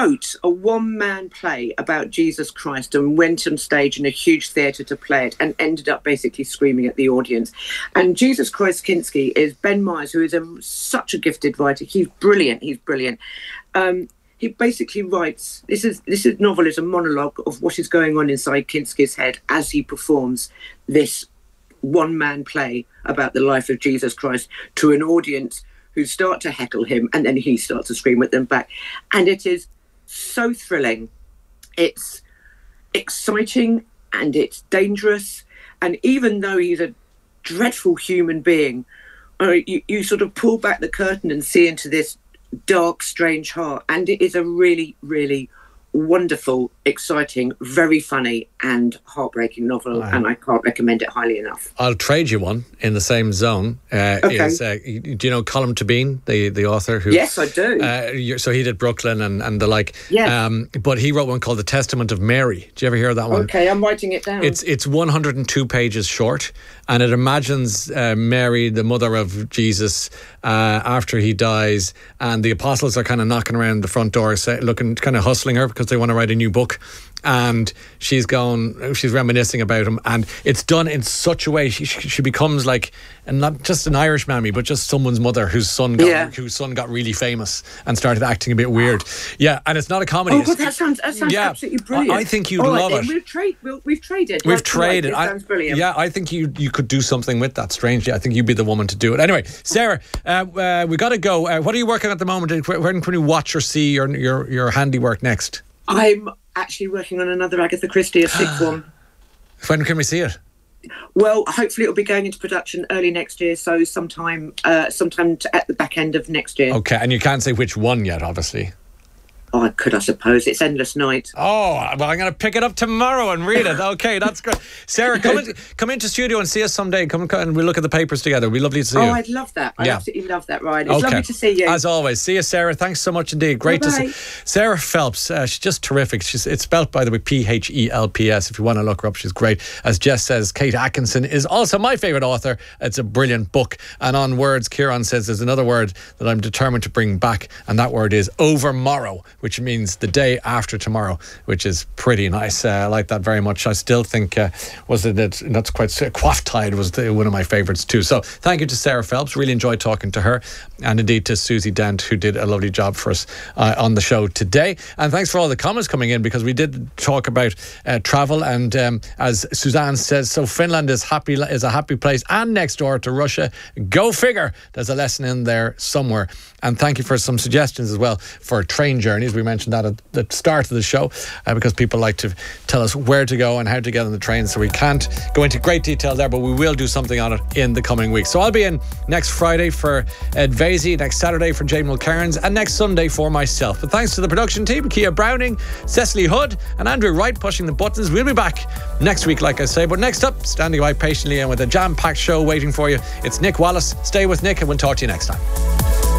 wrote a one-man play about Jesus Christ and went on stage in a huge theatre to play it and ended up basically screaming at the audience. And Jesus Christ Kinski is Ben Myers, who is such a gifted writer. He's brilliant. He basically writes, this novel is a monologue of what is going on inside Kinski's head as he performs this one-man play about the life of Jesus Christ to an audience who start to heckle him, and then he starts to scream at them back. And it is so thrilling. It's exciting and it's dangerous. And even though he's a dreadful human being, you sort of pull back the curtain and see into this dark, strange heart. And it is a really, really wonderful, exciting, very funny and heartbreaking novel. Wow. And I can't recommend it highly enough. I'll trade you one in the same zone. Okay. Do you know Colm Tóibín, the author? Yes, I do. So he did Brooklyn and the like. Yeah. But he wrote one called The Testament of Mary. Did you ever hear that one? Okay, I'm writing it down. It's 102 pages short, and it imagines Mary, the mother of Jesus, after he dies, and the apostles are kind of knocking around the front door, looking, kind of hustling her because they want to write a new book. And she's reminiscing about him, and it's done in such a way she becomes like, and not just an Irish mammy, but just someone's mother whose son got really famous and started acting a bit weird. Yeah, and it's not a comedy. Oh, God, that sounds absolutely brilliant. I think you'd love it. We've traded. We've traded. It sounds brilliant. Yeah, I think you could do something with that. Strangely, I think you'd be the woman to do it. Anyway, Sarah, we got to go. What are you working on at the moment? When can we watch or see your handiwork next? I'm actually working on another Agatha Christie, a sixth one. When can we see it? Well, hopefully it'll be going into production early next year, so sometime at the back end of next year. Okay, and you can't say which one yet, obviously. Oh, I could, I suppose. It's Endless Night. Oh, well, I'm going to pick it up tomorrow and read it. Okay, that's great. Sarah, come into studio and see us someday. Come and we'll look at the papers together. It'd be lovely to see you. Oh, I'd love that. I absolutely love that, Ryan. It's lovely to see you. As always. See you, Sarah. Thanks so much indeed. Great to see Sarah Phelps. She's just terrific. It's spelt, by the way, Phelps. If you want to look her up, she's great. As Jess says, Kate Atkinson is also my favourite author. It's a brilliant book. And on words, Kieran says there's another word that I'm determined to bring back, and that word is overmorrow, which means the day after tomorrow, which is pretty nice. I like that very much. I still think that's quite Quaftide was one of my favourites too. So thank you to Sarah Phelps. Really enjoyed talking to her, and indeed to Susie Dent, who did a lovely job for us on the show today. And thanks for all the comments coming in, because we did talk about travel, and as Suzanne says, so Finland is a happy place and next door to Russia. Go figure. There's a lesson in there somewhere. And thank you for some suggestions as well for train journeys. We mentioned that at the start of the show because people like to tell us where to go and how to get on the train, so we can't go into great detail there, but we will do something on it in the coming weeks. So I'll be in next Friday for Ed Vasey, next Saturday for Jane Mulcairns, and next Sunday for myself. But thanks to the production team, Kia Browning, Cecily Hood and Andrew Wright pushing the buttons. We'll be back next week, like I say, but next up, standing by patiently and with a jam-packed show waiting for you, it's Nick Wallace. Stay with Nick and we'll talk to you next time.